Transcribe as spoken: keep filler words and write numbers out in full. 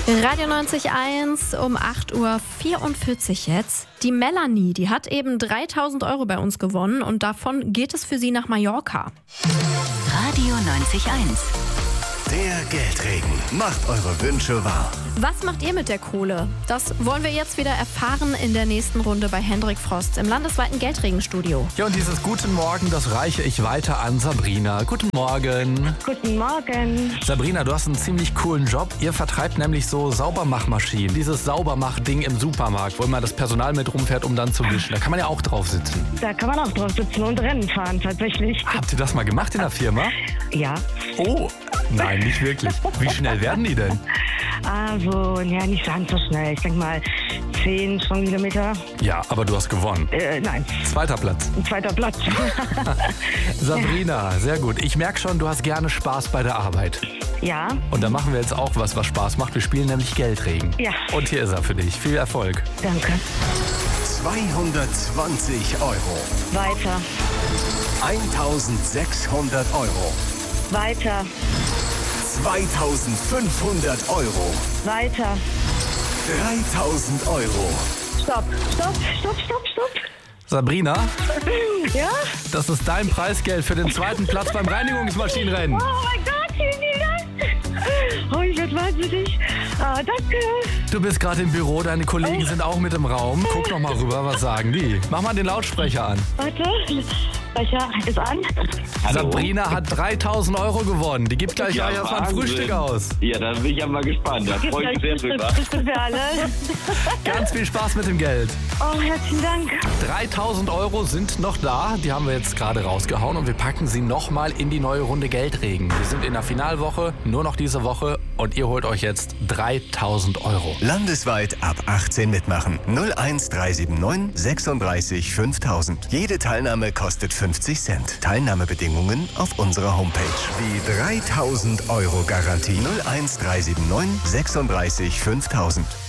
Radio neunzig Komma eins um acht Uhr vierundvierzig jetzt. Die Melanie, die hat eben dreitausend Euro bei uns gewonnen und davon geht es für sie nach Mallorca. Radio neunzig Komma eins. Der Geldregen macht eure Wünsche wahr. Was macht ihr mit der Kohle? Das wollen wir jetzt wieder erfahren in der nächsten Runde bei Hendrik Frost im landesweiten Geldregenstudio. Ja, und dieses Guten Morgen, das reiche ich weiter an Sabrina. Guten Morgen. Guten Morgen. Sabrina, du hast einen ziemlich coolen Job. Ihr vertreibt nämlich so Saubermachmaschinen. Dieses Saubermachding im Supermarkt, wo immer das Personal mit rumfährt, um dann zu wischen. Da kann man ja auch drauf sitzen. Da kann man auch drauf sitzen und Rennen fahren, tatsächlich. Habt ihr das mal gemacht in der Firma? Ja. Oh, nein, nicht wirklich. Wie schnell werden die denn? Also, ja, nicht ganz so schnell. Ich denke mal zehn Stundenkilometer. Ja, aber du hast gewonnen. Äh, nein. Zweiter Platz. Ein zweiter Platz. Sabrina, sehr gut. Ich merke schon, du hast gerne Spaß bei der Arbeit. Ja. Und da machen wir jetzt auch was, was Spaß macht. Wir spielen nämlich Geldregen. Ja. Und hier ist er für dich. Viel Erfolg. Danke. zweihundertzwanzig Euro. Weiter. eintausendsechshundert Euro. Weiter. zweitausendfünfhundert Euro. Weiter. dreitausend Euro. Stopp. Stopp. Stopp. Stopp. Stopp. Sabrina, Ja? das ist dein Preisgeld für den zweiten Platz beim Reinigungsmaschinenrennen. Oh mein Gott, vielen, vielen Dank. Oh, ich werde wahnsinnig. Ah, danke. Du bist gerade im Büro, deine Kollegen sind auch mit im Raum. Guck noch mal rüber, was sagen die? Mach mal den Lautsprecher an. Warte. Sprecher ist an. Hallo. Sabrina hat dreitausend Euro gewonnen. Die gibt gleich Ja, erstmal ein Wahnsinn. Frühstück aus. Ja, da bin ich ja mal gespannt. Da freue ich mich sehr drüber. Das ist für alle. Ganz viel Spaß mit dem Geld. Oh, herzlichen Dank. dreitausend Euro sind noch da. Die haben wir jetzt gerade rausgehauen und wir packen sie nochmal in die neue Runde Geldregen. Wir sind in der Finalwoche, nur noch diese Woche und ihr holt euch jetzt dreitausend Euro. Landesweit ab achtzehn mitmachen. null eins drei sieben neun sechsunddreißig fünftausend. Jede Teilnahme kostet fünfzig Cent. Teilnahmebedingungen auf unserer Homepage. Die dreitausend Euro Garantie null eins drei sieben neun sechsunddreißig fünftausend.